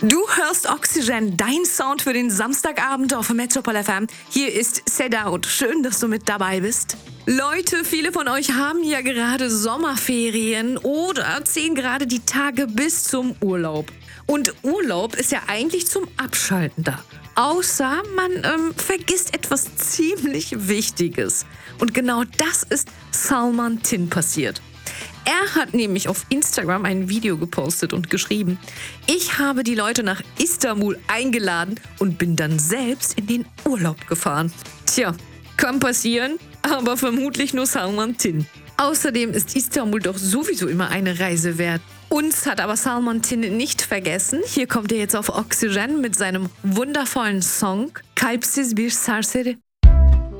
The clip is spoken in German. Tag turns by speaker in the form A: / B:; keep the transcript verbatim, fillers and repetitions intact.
A: Du hörst Oxygen, dein Sound für den Samstagabend auf Metropol F M. Hier ist Set Out. Schön, dass du mit dabei bist. Leute, viele von euch haben ja gerade Sommerferien oder zählen gerade die Tage bis zum Urlaub. Und Urlaub ist ja eigentlich zum Abschalten da. Außer man ähm, vergisst etwas ziemlich Wichtiges. Und genau das ist Salman Tin passiert. Er hat nämlich auf Instagram ein Video gepostet und geschrieben: Ich habe die Leute nach Istanbul eingeladen und bin dann selbst in den Urlaub gefahren. Tja, kann passieren, aber vermutlich nur Salman Tin. Außerdem ist Istanbul doch sowieso immer eine Reise wert. Uns hat aber Salman Tin nicht vergessen. Hier kommt er jetzt auf Oxygen mit seinem wundervollen Song Kalpsiz Bir Serseri.